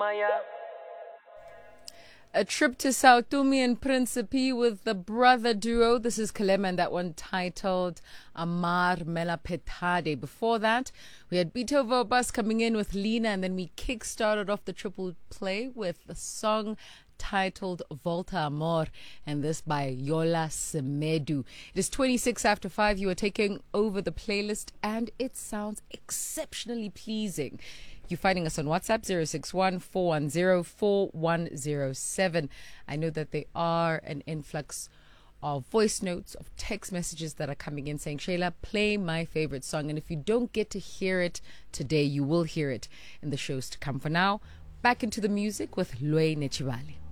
A trip to Sao Tome and Principe with the brother duo. This is Kalema and that one titled Amar Mela Petade. Before that, we had Beto Vobas coming in with Lina, and then we kick-started off the triple play with the song titled Volta Amor, and this by Yola Semedu. It is 26 after 5. You are taking over the playlist, and it sounds exceptionally pleasing. You're finding us on WhatsApp 061-410-4107. I know that there are an influx of voice notes, of text messages that are coming in saying, Shayla, play my favorite song. And if you don't get to hear it today, you will hear it in the shows to come. For now, back into the music with Lwe Nechivale.